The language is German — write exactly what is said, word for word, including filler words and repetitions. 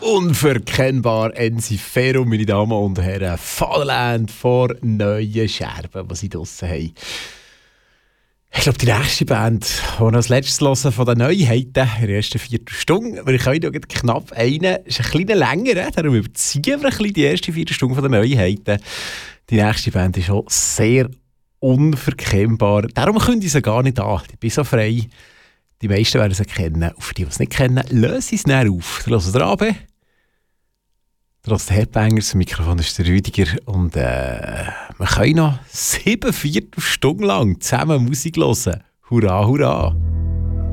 Unverkennbar Enziferum, meine Damen und Herren. Fatherland vor neuen Scherben, die sie draussen haben. Ich glaube, die nächste Band, die wir als letztes hören von den Neuheiten, in der ersten Viertelstunde, weil ich heute noch knapp eine, ist ein bisschen länger, darum überziehen wir ein bisschen die erste Viertelstunde von den Neuheiten. Die nächste Band ist auch sehr unverkennbar. Darum können sie gar nicht an. Ich bin so frei. Die meisten werden sie kennen. Und für die, die es nicht kennen, lösen sie es näher auf. Du hörst den Rabe. Du hörst den Headbanger. Das Mikrofon ist der Rüdiger. Und äh, wir können noch sieben Viertelstunden lang zusammen Musik hören. Hurra, hurra!